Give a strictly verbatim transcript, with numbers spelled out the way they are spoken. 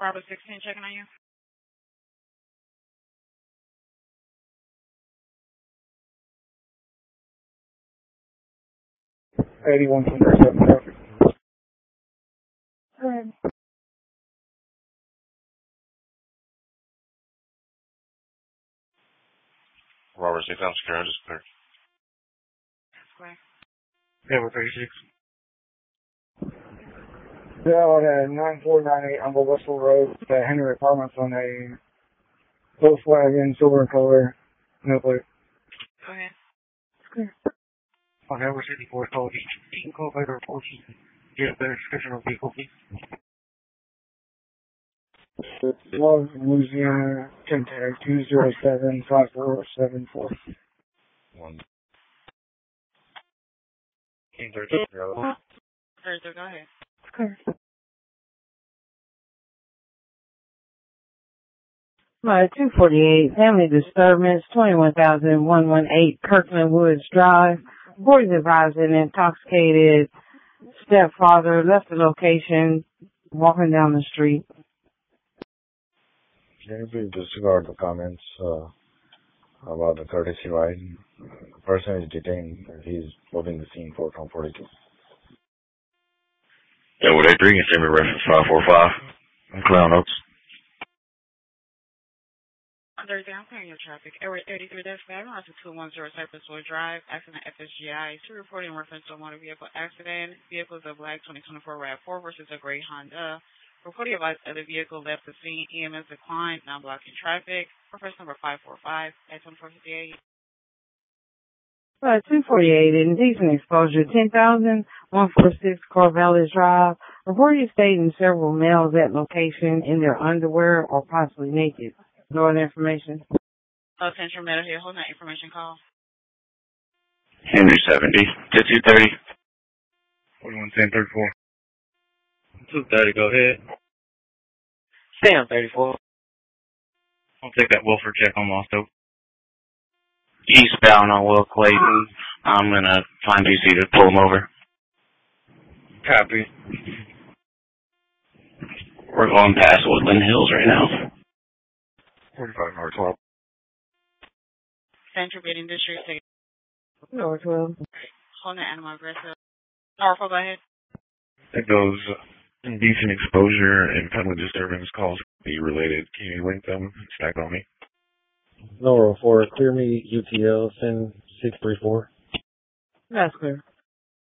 Bravo sixteen checking on you. eighty-one twenty-seven traffic. Good. Robert six, I'm scared. Just clear. Square. Ever thirty-six. Yeah, on a nine four nine eight Humble Westfield Road, the Henry Apartments on a Volkswagen silver color, no plate. Go ahead. Square. On Edward sixty-four, call eighteen, call later fourteen. Get a better description of vehicle, please. Love, Louisiana, ten tag two zero seven five four seven four. One. thirty-three. thirty-three, go ahead. Square. My two forty-eight, family disturbance, twenty-one thousand one hundred eighteen Kirkland Woods Drive. Board is advised an intoxicated stepfather left the location walking down the street. Can you please disregard the comments uh, about the courtesy ride? The person is detained. He's leaving the scene for Tom forty-two. Yeah, with A three, you can send me reference five four five. I'm Clown Oaks. thirty-three, I'm clearing your traffic. Edward thirty-three dash five, on to two one zero Cypress Wood Drive, accident F S G I. Two reporting reference to a motor vehicle accident. Vehicle is a black twenty twenty-four RAV four versus a gray Honda. Reporting advice of the vehicle left the scene. E M S declined, now blocking traffic. Reference number five four five at twenty-four fifty-eight. Uh, two forty-eight, indecent exposure, ten thousand one hundred forty-six Corvallis Drive. Reported stating several males at location in their underwear or possibly naked. No other information. Uh, Central Meadow here, holding that information call. Henry seventy, fifty thirty. forty-one ten thirty-four. two thirty, go ahead. Stay on thirty-four. I'll take that Wilford check on Lost Oak. Eastbound on Will Clayton. I'm going to find D C to pull him over. Copy. We're going past Woodland Hills right now. forty-five North twelve. Central Bidding District, six. North twelve. Holding that animal aggressive. Norfolk, go ahead. It goes indecent exposure and family disturbance calls be related. Can you link them? Stack on me. Nora four, clear me U T L, send six three four. That's clear.